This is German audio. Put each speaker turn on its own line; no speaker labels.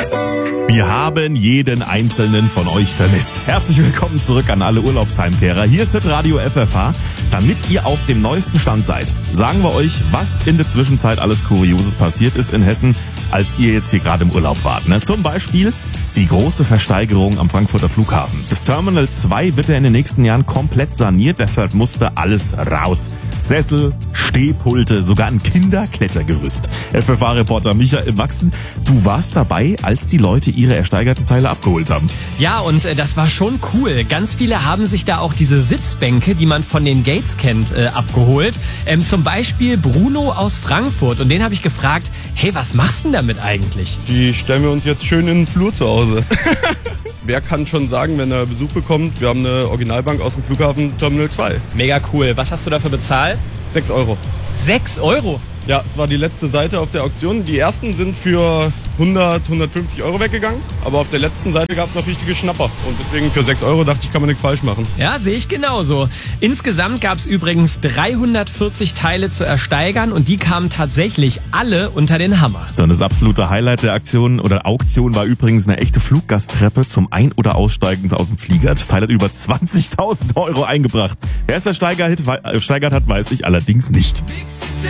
Wir haben jeden einzelnen von euch vermisst. Herzlich willkommen zurück an alle Urlaubsheimkehrer. Hier ist Radio FFH. Damit ihr auf dem neuesten Stand seid, sagen wir euch, was in der Zwischenzeit alles Kurioses passiert ist in Hessen, als ihr jetzt hier gerade im Urlaub wart. Zum Beispiel die große Versteigerung am Frankfurter Flughafen. Das Terminal 2 wird ja in den nächsten Jahren komplett saniert, deshalb musste alles raus. Sessel, Stehpulte, sogar ein Kinderklettergerüst. FFH-Reporter Michael Maxen, du warst dabei, als die Leute ihre ersteigerten Teile abgeholt haben.
Ja, und das war schon cool. Ganz viele haben sich da auch diese Sitzbänke, die man von den Gates kennt, abgeholt. Zum Beispiel Bruno aus Frankfurt. Und den habe ich gefragt, hey, was machst du denn damit eigentlich?
Die stellen wir uns jetzt schön in den Flur zu Hause. Wer kann schon sagen, wenn er Besuch bekommt, wir haben eine Originalbank aus dem Flughafen Terminal 2.
Mega cool. Was hast du dafür bezahlt?
6 Euro.
6 Euro?
Ja, es war die letzte Seite auf der Auktion. Die ersten sind für 100, 150 Euro weggegangen. Aber auf der letzten Seite gab es noch richtige Schnapper. Und deswegen für 6 Euro dachte ich, kann man nichts falsch machen.
Ja, sehe ich genauso. Insgesamt gab es übrigens 340 Teile zu ersteigern und die kamen tatsächlich alle unter den Hammer.
Dann das absolute Highlight der Aktion oder Auktion war übrigens eine echte Fluggasttreppe zum Ein- oder Aussteigen aus dem Flieger. Das Teil hat über 20.000 Euro eingebracht. Wer es ersteigert hat, weiß ich allerdings nicht.